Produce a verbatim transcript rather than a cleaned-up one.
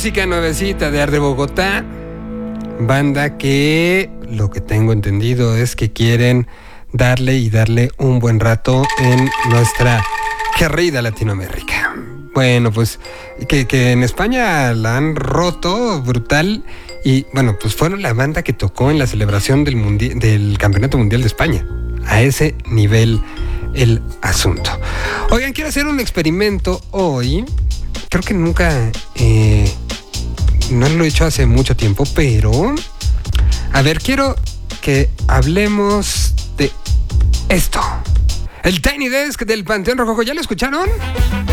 Música nuevecita de Ar de Bogotá. Banda que lo que tengo entendido es que quieren darle y darle un buen rato en nuestra querida Latinoamérica. Bueno, pues que, que en España la han roto brutal. Y bueno, pues fueron la banda que tocó en la celebración del, mundi- del Campeonato Mundial de España. A ese nivel el asunto. Oigan, quiero hacer un experimento hoy. Creo que nunca... Eh, no lo he hecho hace mucho tiempo, pero... A ver, quiero que hablemos de esto. El Tiny Desk del Panteón Rococó. ¿Ya lo escucharon?